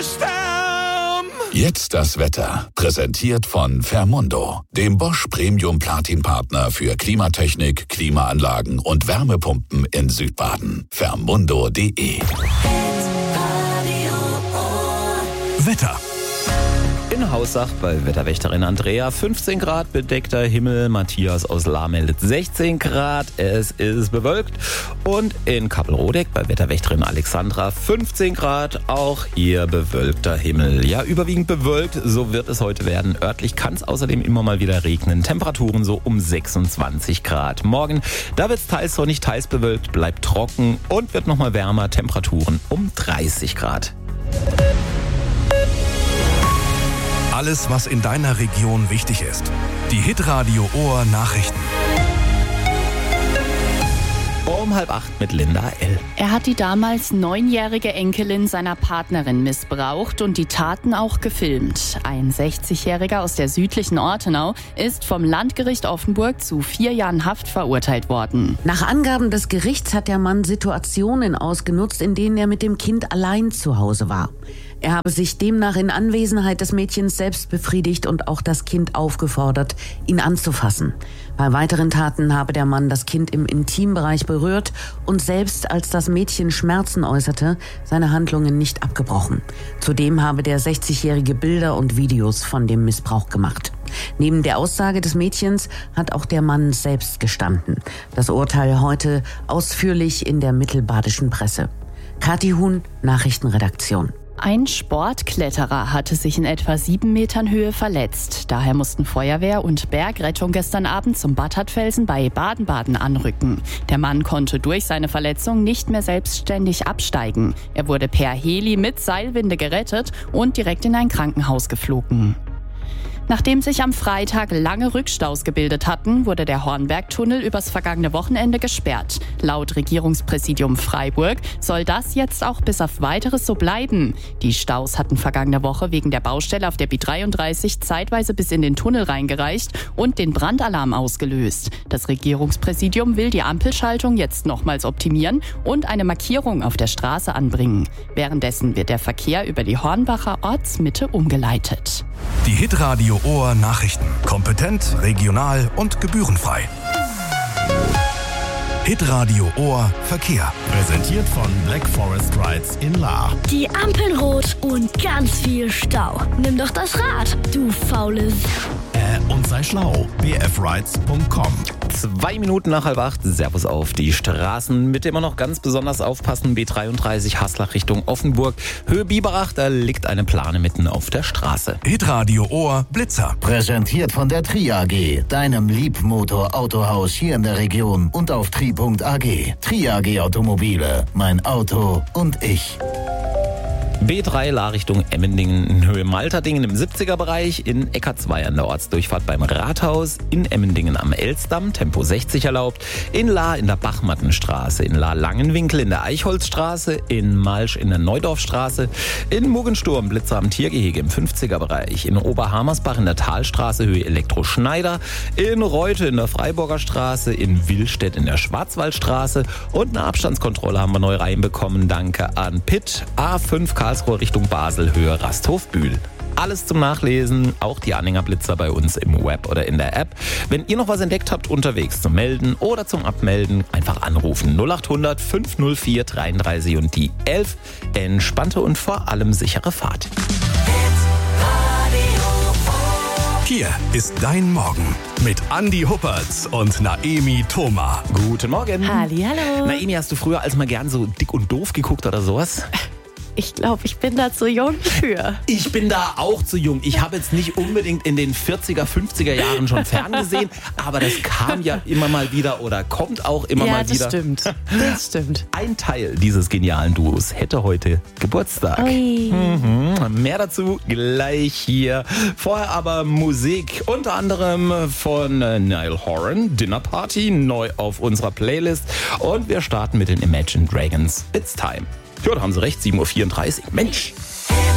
Jetzt das Wetter. Präsentiert von Fermundo, dem Bosch Premium Platin Partner für Klimatechnik, Klimaanlagen und Wärmepumpen in Südbaden. Fermundo.de. Wetter. In Haussach bei Wetterwächterin Andrea 15 Grad, bedeckter Himmel. Matthias aus Lahr meldet 16 Grad. Es ist bewölkt. Und in Kappelrodeck bei Wetterwächterin Alexandra 15 Grad. Auch hier bewölkter Himmel. Ja, überwiegend bewölkt. So wird es heute werden. Örtlich kann es außerdem immer mal wieder regnen. Temperaturen so um 26 Grad. Morgen, da wird es teils sonnig, teils bewölkt, bleibt trocken und wird nochmal wärmer. Temperaturen um 30 Grad. Alles, was in deiner Region wichtig ist. Die Hitradio Ohr Nachrichten. Um 7:30 mit Linda L. Er hat die damals 9-jährige Enkelin seiner Partnerin missbraucht und die Taten auch gefilmt. Ein 60-Jähriger aus der südlichen Ortenau ist vom Landgericht Offenburg zu 4 Jahren Haft verurteilt worden. Nach Angaben des Gerichts hat der Mann Situationen ausgenutzt, in denen er mit dem Kind allein zu Hause war. Er habe sich demnach in Anwesenheit des Mädchens selbst befriedigt und auch das Kind aufgefordert, ihn anzufassen. Bei weiteren Taten habe der Mann das Kind im Intimbereich berührt und selbst, als das Mädchen Schmerzen äußerte, seine Handlungen nicht abgebrochen. Zudem habe der 60-Jährige Bilder und Videos von dem Missbrauch gemacht. Neben der Aussage des Mädchens hat auch der Mann selbst gestanden. Das Urteil heute ausführlich in der mittelbadischen Presse. Kathi Huhn, Nachrichtenredaktion. Ein Sportkletterer hatte sich in etwa 7 Metern Höhe verletzt. Daher mussten Feuerwehr und Bergrettung gestern Abend zum Bad Hattfelsen bei Baden-Baden anrücken. Der Mann konnte durch seine Verletzung nicht mehr selbstständig absteigen. Er wurde per Heli mit Seilwinde gerettet und direkt in ein Krankenhaus geflogen. Nachdem sich am Freitag lange Rückstaus gebildet hatten, wurde der Hornbergtunnel übers vergangene Wochenende gesperrt. Laut Regierungspräsidium Freiburg soll das jetzt auch bis auf Weiteres so bleiben. Die Staus hatten vergangene Woche wegen der Baustelle auf der B33 zeitweise bis in den Tunnel reingereicht und den Brandalarm ausgelöst. Das Regierungspräsidium will die Ampelschaltung jetzt nochmals optimieren und eine Markierung auf der Straße anbringen. Währenddessen wird der Verkehr über die Hornbacher Ortsmitte umgeleitet. Die Hitradio Ohr Nachrichten. Kompetent, regional und gebührenfrei. Hitradio Ohr Verkehr. Präsentiert von Black Forest Rides in Lahr. Die Ampeln rot und ganz viel Stau. Nimm doch das Rad, du faules. Und sei schlau. bfrides.com. 2 Minuten nach 7:30. Servus auf die Straßen. Mit immer noch ganz besonders aufpassen. B33 Haslach Richtung Offenburg. Höhe Biberach, da liegt eine Plane mitten auf der Straße. Hitradio Ohr Blitzer. Präsentiert von der Tri AG, deinem Liebmotor-Autohaus hier in der Region und auf tri.ag. Tri AG Automobile, mein Auto und ich. B3 Lahr Richtung Emmendingen in Höhe Malterdingen im 70er-Bereich, in Ecker 2 an der Ortsdurchfahrt beim Rathaus, in Emmendingen am Elsdamm, Tempo 60 erlaubt, in Lahr in der Bachmattenstraße, in Lahr-Langenwinkel in der Eichholzstraße, in Malsch in der Neudorfstraße, in Muggensturm Blitzer am Tiergehege im 50er-Bereich, in Oberhamersbach in der Talstraße Höhe Elektro-Schneider, in Reute in der Freiburger Straße, in Willstedt in der Schwarzwaldstraße und eine Abstandskontrolle haben wir neu reinbekommen. Danke an Pitt. A5 Karlsruhe Richtung Basel, Höhe Rasthof-Bühl. Alles zum Nachlesen, auch die Anhängerblitzer bei uns im Web oder in der App. Wenn ihr noch was entdeckt habt unterwegs zum Melden oder zum Abmelden, einfach anrufen 0800 504 33 und die 11. Entspannte und vor allem sichere Fahrt. Hier ist dein Morgen mit Andi Huppertz und Naemi Thoma. Guten Morgen. Hallihallo. Naemi, hast du früher als mal gern so Dick und Doof geguckt oder sowas? Ich glaube, ich bin da zu jung für. Ich bin da auch zu jung. Ich habe jetzt nicht unbedingt in den 40er, 50er Jahren schon ferngesehen, aber das kam ja immer mal wieder oder kommt auch immer mal wieder. Ja, das stimmt. Ein Teil dieses genialen Duos hätte heute Geburtstag. Ui. Mehr dazu gleich hier. Vorher aber Musik, unter anderem von Niall Horan, Dinner Party, neu auf unserer Playlist. Und wir starten mit den Imagine Dragons. It's Time. Ja, da haben sie recht, 7:34 Uhr. Mensch!